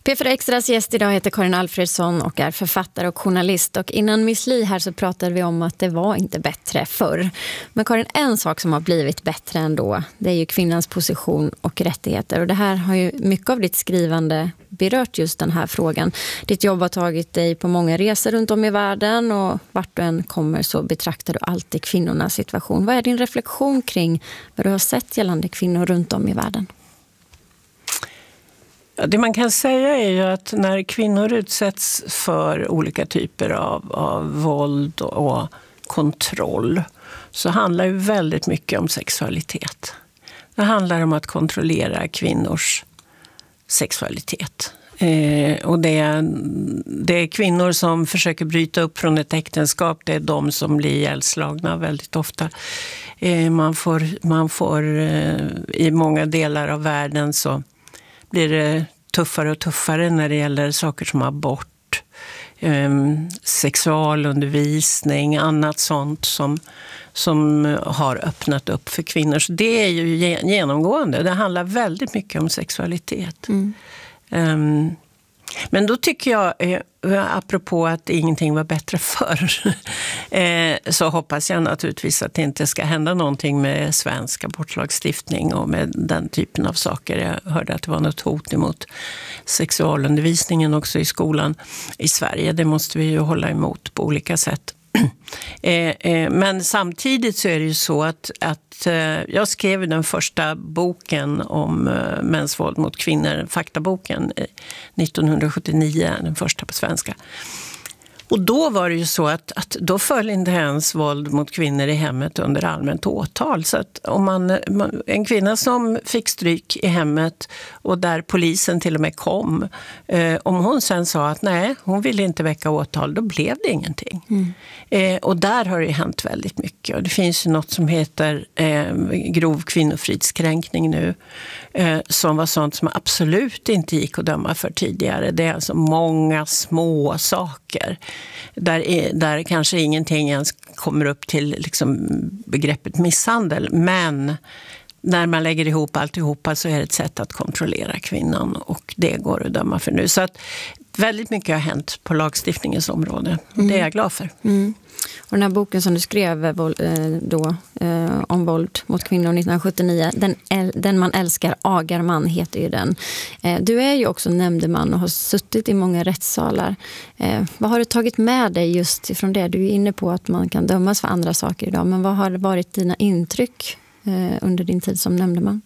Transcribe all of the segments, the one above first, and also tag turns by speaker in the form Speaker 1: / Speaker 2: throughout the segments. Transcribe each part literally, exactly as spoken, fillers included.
Speaker 1: P fyra Extras gäst idag heter Karin Alfredsson och är författare och journalist. Och innan Miss Li här så pratade vi om att det var inte bättre förr. Men Karin, en sak som har blivit bättre ändå, det är ju kvinnans position och rättigheter. Och det här har ju mycket av ditt skrivande berört just den här frågan. Ditt jobb har tagit dig på många resor runt om i världen och vart du än kommer så betraktar du alltid kvinnornas situation. Vad är din reflektion kring vad du har sett gällande kvinnor runt om i världen?
Speaker 2: Ja, det man kan säga är ju att när kvinnor utsätts för olika typer av, av våld och kontroll så handlar ju väldigt mycket om sexualitet. Det handlar om att kontrollera kvinnors sexualitet. Eh, och det är, det är kvinnor som försöker bryta upp från ett äktenskap. Det är de som blir ihjälslagna väldigt ofta. Eh, man får, man får eh, i många delar av världen så blir det tuffare och tuffare när det gäller saker som abort, eh, sexualundervisning, annat sånt som, som har öppnat upp för kvinnor. Så det är ju genomgående. Det handlar väldigt mycket om sexualitet. Mm. Um, men då tycker jag, eh, apropå att ingenting var bättre förr, eh, så hoppas jag naturligtvis att det inte ska hända någonting med svensk abortlagstiftning och med den typen av saker. Jag hörde att det var något hot emot sexualundervisningen också i skolan i Sverige. Det måste vi ju hålla emot på olika sätt. Eh, eh, men samtidigt så är det ju så att, att eh, jag skrev den första boken om eh, mäns våld mot kvinnor, faktaboken eh, nittonhundrasjuttionio, den första på svenska. Och då var det ju så att, att då föll inte ens våld mot kvinnor i hemmet under allmänt åtal. Så att om man, en kvinna som fick stryk i hemmet och där polisen till och med kom, eh, om hon sen sa att nej, hon ville inte väcka åtal, då blev det ingenting. Mm. Eh, och där har det hänt väldigt mycket. Och det finns ju något som heter eh, grov kvinnofridskränkning nu, eh, som var sånt som absolut inte gick att döma för tidigare. Det är alltså många små saker. Där, är, där kanske ingenting ens kommer upp till liksom begreppet misshandel. Men när man lägger ihop alltihopa så är det ett sätt att kontrollera kvinnan. Och det går att döma för nu. Så att väldigt mycket har hänt på lagstiftningens område. Mm. Det är jag glad för. Mm.
Speaker 1: Och den här boken som du skrev då, eh, om våld mot kvinnor nittonhundrasjuttionio, den, den man älskar, Agarman heter ju den. Eh, du är ju också nämndeman och har suttit i många rättssalar. Eh, vad har du tagit med dig just ifrån det? Du är inne på att man kan dömas för andra saker idag, men vad har varit dina intryck eh, under din tid som nämndeman?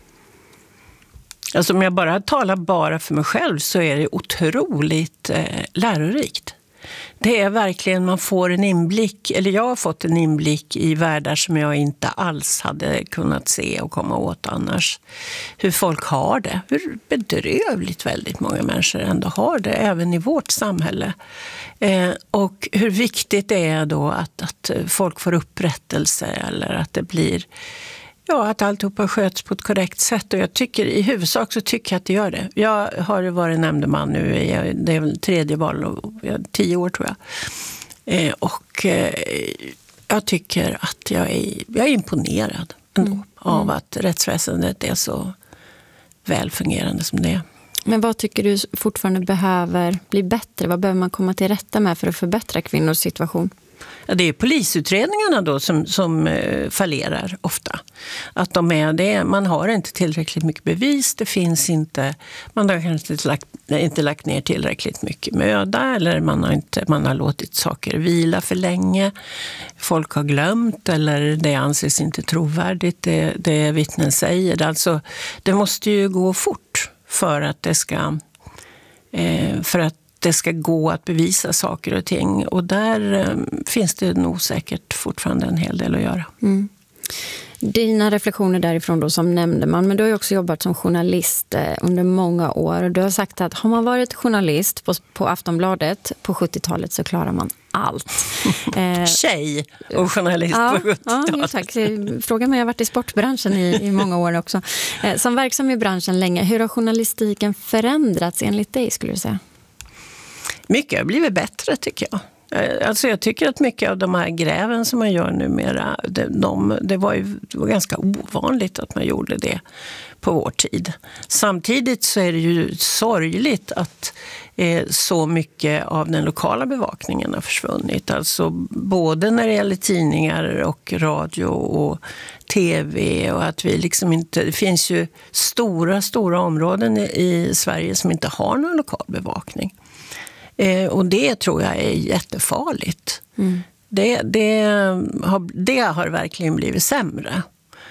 Speaker 2: Alltså om jag bara talar bara för mig själv så är det otroligt eh, lärorikt. Det är verkligen, man får en inblick, eller jag har fått en inblick i världar som jag inte alls hade kunnat se och komma åt annars. Hur folk har det, hur bedrövligt väldigt många människor ändå har det, även i vårt samhälle. Eh, och hur viktigt det är då att, att folk får upprättelse eller att det blir... Ja, att alltihopa sköts på ett korrekt sätt och jag tycker, i huvudsak så tycker jag att det gör det. Jag har varit nämndeman nu, i, det är väl tredje val, och tio år tror jag. Eh, och eh, jag tycker att jag är, jag är imponerad ändå mm. av att rättsväsendet är så väl fungerande som det är.
Speaker 1: Men vad tycker du fortfarande behöver bli bättre? Vad behöver man komma till rätta med för att förbättra kvinnors situation?
Speaker 2: Ja, det är polisutredningarna då som, som eh, fallerar ofta. Att de är det, man har inte tillräckligt mycket bevis, det finns inte, man har kanske inte lagt, inte lagt ner tillräckligt mycket möda eller man har, inte, man har låtit saker vila för länge. Folk har glömt eller det anses inte trovärdigt, det, det vittnen säger. Alltså, det måste ju gå fort för att det ska... Eh, för att det ska gå att bevisa saker och ting. Och där eh, finns det nog säkert fortfarande en hel del att göra. Mm.
Speaker 1: Dina reflektioner därifrån då som nämndeman, men du har ju också jobbat som journalist eh, under många år. Du har sagt att har man varit journalist på, på Aftonbladet på sjuttiotalet så klarar man allt.
Speaker 2: Eh, Tjej och journalist
Speaker 1: ja,
Speaker 2: på sjuttiotalet.
Speaker 1: Ja, tack. Frågan mig, jag har varit i sportbranschen i, i många år också. Eh, som verksam i branschen länge, hur har journalistiken förändrats enligt dig skulle du säga?
Speaker 2: Mycket har blivit bättre tycker jag. Alltså jag tycker att mycket av de här gräven som man gör numera, det, de, det, var ju, det var ganska ovanligt att man gjorde det på vår tid. Samtidigt så är det ju sorgligt att eh, så mycket av den lokala bevakningen har försvunnit. Alltså både när det gäller tidningar och radio och tv, och att vi liksom inte, det finns ju stora, stora områden i, i Sverige som inte har någon lokal bevakning. Eh, och det tror jag är jättefarligt. Mm. Det, det, har, det har verkligen blivit sämre.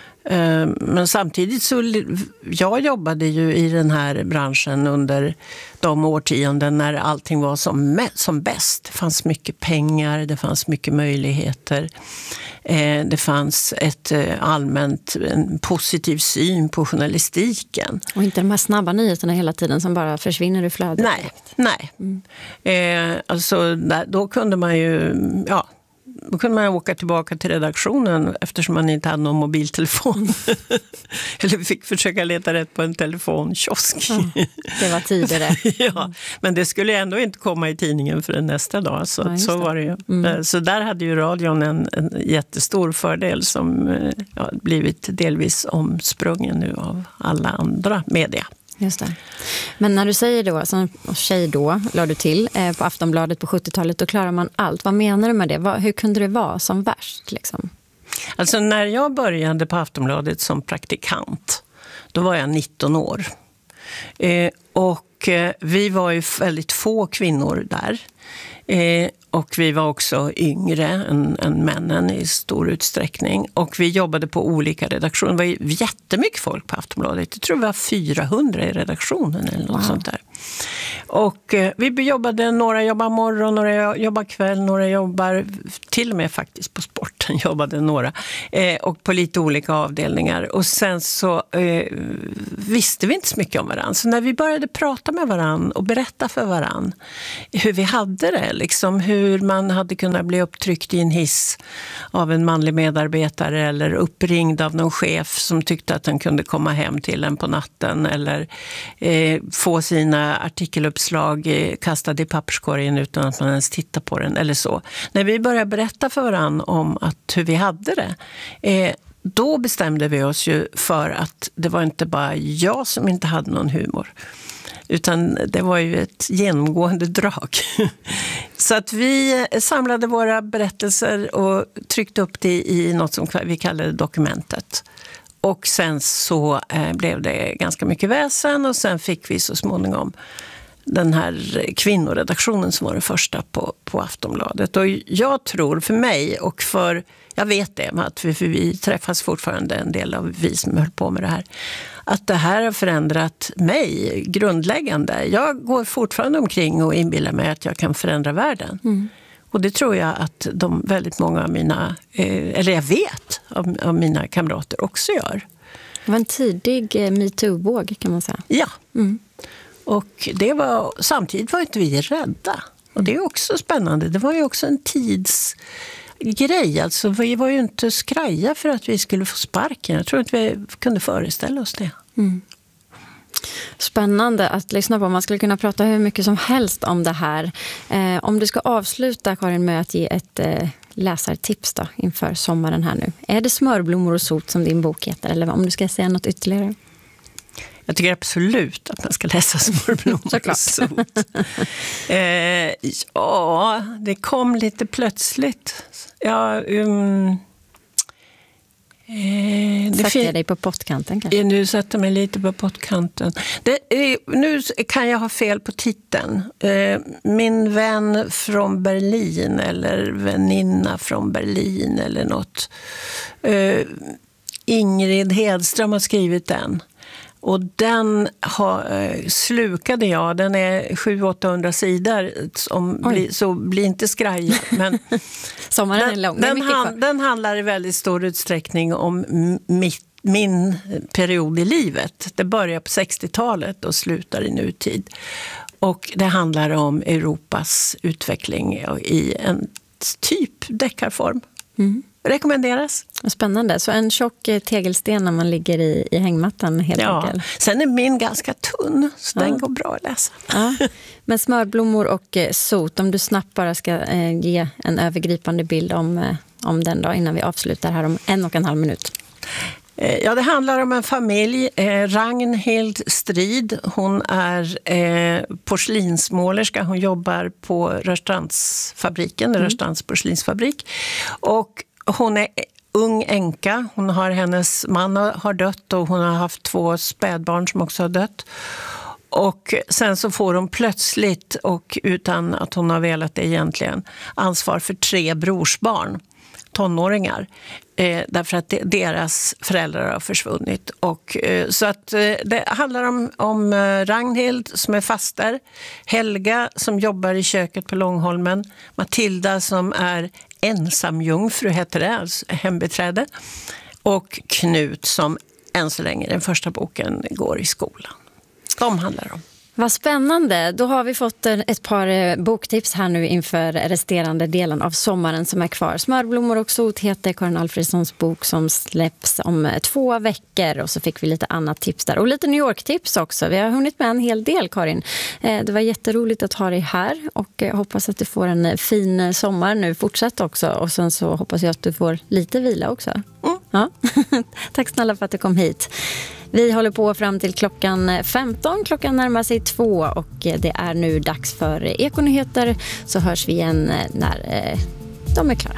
Speaker 2: Men samtidigt så, jag jobbade ju i den här branschen under de årtionden när allting var som, som bäst. Det fanns mycket pengar, det fanns mycket möjligheter. Det fanns ett allmänt, en positiv syn på journalistiken.
Speaker 1: Och inte de här snabba nyheterna hela tiden som bara försvinner i flödet.
Speaker 2: Nej, nej. Mm. Eh, alltså, då kunde man ju, ja, Då kunde man åka tillbaka till redaktionen eftersom man inte hade någon mobiltelefon. Eller fick försöka leta rätt på en telefonkiosk.
Speaker 1: Ja, det var tidigare.
Speaker 2: Ja, men det skulle ändå inte komma i tidningen för nästa dag. Så, ja, så var det ju. Mm. Så där hade ju radion en, en jättestor fördel som ja, blivit delvis omsprungen nu av alla andra media.
Speaker 1: Just det. Men när du säger då, som tjej då, la du till eh, på Aftonbladet på sjuttiotalet, då klarar man allt. Vad menar du med det? Vad, hur kunde det vara som värst? Liksom?
Speaker 2: Alltså när jag började på Aftonbladet som praktikant, då var jag nitton år. Eh, och eh, vi var ju väldigt få kvinnor där. Eh, och vi var också yngre än, än männen i stor utsträckning. Och vi jobbade på olika redaktioner. Det var ju jättemycket folk på Aftonbladet. Jag tror vi var fyrahundra i redaktionen eller något wow. sånt där. Och eh, vi jobbade, några jobbar morgon, några jobbar kväll, några jobbar till och med faktiskt på sporten jobbade några. Eh, och på lite olika avdelningar. Och sen så eh, visste vi inte så mycket om varandra. Så när vi började prata med varandra och berätta för varandra hur vi hade det, liksom hur man hade kunnat bli upptryckt i en hiss av en manlig medarbetare eller uppringd av någon chef som tyckte att han kunde komma hem till en på natten eller eh, få sina artikeluppslag eh, kastade i papperskorgen utan att man ens tittar på den eller så. När vi började berätta för varandra om att hur vi hade det, eh, då bestämde vi oss ju för att det var inte bara jag som inte hade någon humor. Utan det var ju ett genomgående drag. Så att vi samlade våra berättelser och tryckte upp det i något som vi kallade dokumentet. Och sen så eh, blev det ganska mycket väsen och sen fick vi så småningom den här kvinnoredaktionen som var den första på, på Aftonbladet. Och jag tror för mig och för, jag vet det, att vi, för vi träffas fortfarande en del av vi som höll på med det här, att det här har förändrat mig grundläggande. Jag går fortfarande omkring och inbillar mig att jag kan förändra världen. Mm. Och det tror jag att de väldigt många av mina, eh, eller jag vet av, av mina kamrater också gör.
Speaker 1: Det var en tidig eh, MeToo-våg kan man säga.
Speaker 2: Ja.
Speaker 1: Mm.
Speaker 2: Och det var, samtidigt var inte vi rädda. Och det är också spännande. Det var ju också en tidsgrej. Alltså vi var ju inte skraja för att vi skulle få sparken. Jag tror att vi kunde föreställa oss det.
Speaker 1: Mm. Spännande att lyssna på. Man skulle kunna prata hur mycket som helst om det här. Eh, om du ska avsluta, Karin, med att ge ett eh, läsartips då, inför sommaren här nu. Är det Smörblommor och sot som din bok heter? Eller om du ska säga något ytterligare?
Speaker 2: Jag tycker absolut att man ska läsa Smörblommor och sot. eh, ja, det kom lite plötsligt. Ja, um,
Speaker 1: eh, Sätter fin- jag dig på pottkanten kanske?
Speaker 2: Nu sätter jag mig lite på pottkanten. Det, eh, nu kan jag ha fel på titeln. Eh, min vän från Berlin eller väninna från Berlin eller något. Eh, Ingrid Hedström har skrivit den. Och den har, slukade jag. Den är sju åttahundra sidor. Som bli, så bli inte skraja. Men
Speaker 1: sommaren den, är lång.
Speaker 2: Den, han, den handlar i väldigt stor utsträckning om mitt, min period i livet. Det börjar på sextiotalet och slutar i nutid. Och det handlar om Europas utveckling i en typ deckarform. Mm. Rekommenderas.
Speaker 1: Spännande. Så en tjock tegelsten när man ligger i, i hängmattan helt
Speaker 2: ja.
Speaker 1: enkelt.
Speaker 2: Sen är min ganska tunn så ja. Den går bra att läsa.
Speaker 1: Ja. Men Smörblommor och eh, sot, om du snabbt bara ska eh, ge en övergripande bild om, eh, om den då innan vi avslutar här om en och en halv minut.
Speaker 2: Ja, det handlar om en familj. Eh, Ragnhild Strid, hon är eh, porslinsmålerska. Hon jobbar på Rörstrandsfabriken, mm. Rörstrands porslinsfabrik. Och hon är ung änka. Hon har, hennes man har dött och hon har haft två spädbarn som också har dött. Och sen så får hon plötsligt, och utan att hon har velat det egentligen, ansvar för tre brorsbarn, tonåringar. Eh, därför att de, deras föräldrar har försvunnit. Och, eh, så att eh, det handlar om, om eh, Ragnhild som är faster, Helga som jobbar i köket på Långholmen, Matilda som är ensamjungfru, heter det, alltså hembiträde, och Knut som än så länge den första boken går i skolan. De handlar om.
Speaker 1: Vad spännande. Då har vi fått ett par boktips här nu inför resterande delen av sommaren som är kvar. Smörblommor och sot heter Karin Alfredssons bok som släpps om två veckor. Och så fick vi lite annat tips där. Och lite New York-tips också. Vi har hunnit med en hel del, Karin. Det var jätteroligt att ha dig här. Och jag hoppas att du får en fin sommar nu. Fortsätt också. Och sen så hoppas jag att du får lite vila också. Mm. Ja. Tack snälla för att du kom hit. Vi håller på fram till klockan femton. Klockan närmar sig två och det är nu dags för Ekonyheter. Så hörs vi igen när de är klara.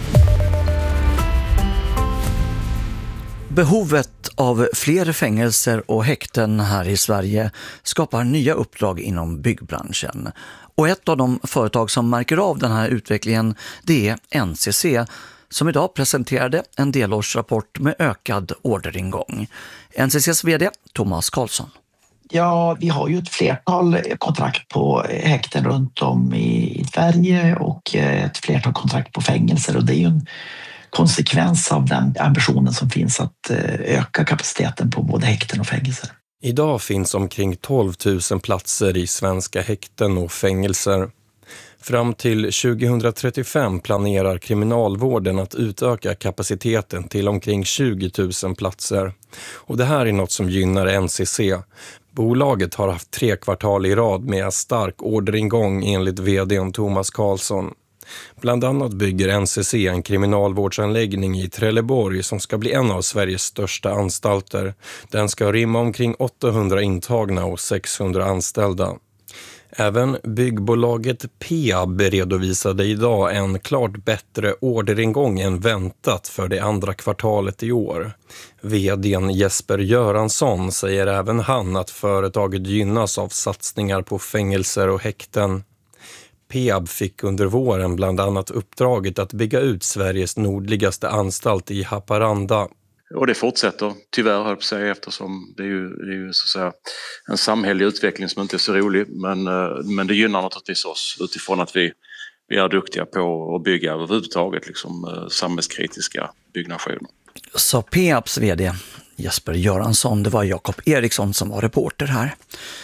Speaker 3: Behovet av fler fängelser och häkten här i Sverige skapar nya uppdrag inom byggbranschen. Och ett av de företag som märker av den här utvecklingen, det är N C C, som idag presenterade en delårsrapport med ökad orderingång. N C C:s vd Thomas Karlsson.
Speaker 4: Ja, vi har ju ett flertal kontrakt på häkten runt om i Sverige och ett flertal kontrakt på fängelser, och det är ju en konsekvens av den ambitionen som finns att öka kapaciteten på både häkten och fängelser.
Speaker 5: Idag finns omkring tolv tusen platser i svenska häkten och fängelser. Fram till tjugohundratrettiofem planerar kriminalvården att utöka kapaciteten till omkring tjugo tusen platser. Och det här är något som gynnar N C C. Bolaget har haft tre kvartal i rad med stark orderingång enligt vdn Thomas Karlsson. Bland annat bygger N C C en kriminalvårdsanläggning i Trelleborg som ska bli en av Sveriges största anstalter. Den ska rymma omkring åttahundra intagna och sexhundra anställda. Även byggbolaget Peab redovisade idag en klart bättre orderingång än väntat för det andra kvartalet i år. Vdn Jesper Göransson säger även han att företaget gynnas av satsningar på fängelser och häkten. Peab fick under våren bland annat uppdraget att bygga ut Sveriges nordligaste anstalt i Haparanda.
Speaker 6: Och det fortsätter, tyvärr höll jag på att säga, eftersom det är ju, det är ju så att säga en samhällelig utveckling som inte är så rolig. Men, men det gynnar naturligtvis oss utifrån att vi, vi är duktiga på att bygga överhuvudtaget liksom, samhällskritiska byggnationer.
Speaker 3: Så Peabs vd Jesper Göransson, det var Jakob Eriksson som var reporter här.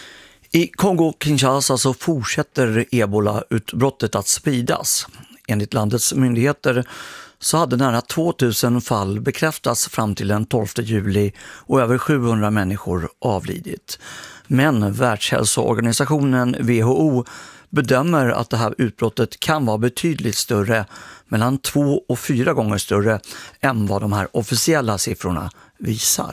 Speaker 3: I Kongo-Kinshasa så fortsätter ebola-utbrottet att spridas. Enligt landets myndigheter så hade nära tvåtusen fall bekräftats fram till den tolfte juli och över sjuhundra människor avlidit. Men Världshälsoorganisationen W H O bedömer att det här utbrottet kan vara betydligt större, mellan två och fyra gånger större än vad de här officiella siffrorna visar.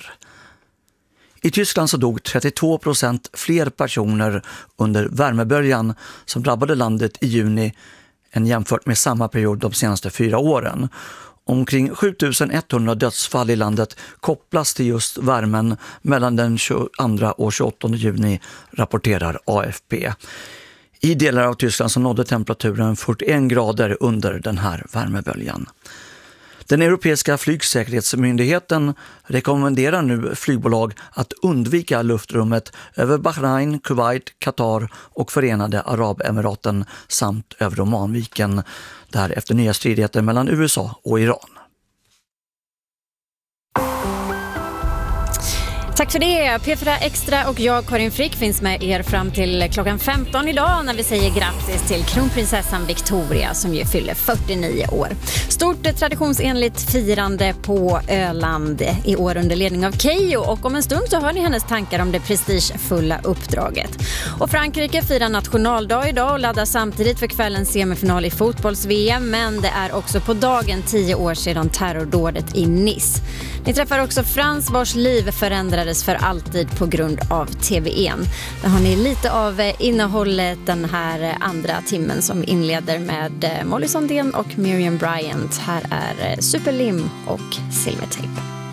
Speaker 3: I Tyskland så dog trettiotvå procent fler personer under värmeböljan som drabbade landet i juni än jämfört med samma period de senaste fyra åren. Omkring sjutusen etthundra dödsfall i landet kopplas till just värmen mellan den tjugoandra och tjugoåttonde juni, rapporterar A F P. I delar av Tyskland så nådde temperaturen fyrtioen grader under den här värmeböljan. Den europeiska flygsäkerhetsmyndigheten rekommenderar nu flygbolag att undvika luftrummet över Bahrain, Kuwait, Qatar och Förenade Arabemiraten samt över Omanviken, där efter nya stridigheter mellan U S A och Iran.
Speaker 1: Tack för det. P fyra Extra och jag, Karin Frick, finns med er fram till klockan femton idag när vi säger grattis till kronprinsessan Victoria som ju fyller fyrtionio år. Stort traditionsenligt firande på Öland i år under ledning av Keyyo, och om en stund så hör ni hennes tankar om det prestigefulla uppdraget. Och Frankrike firar nationaldag idag och laddar samtidigt för kvällens semifinal i fotbolls-V M, men det är också på dagen tio år sedan terrordådet i Nice. Ni träffar också Frans vars liv förändrades för alltid på grund av T V N. Där har ni lite av innehållet den här andra timmen som inleder med Molly Sandén och Miriam Bryant. Här är Superlim och Silvertape.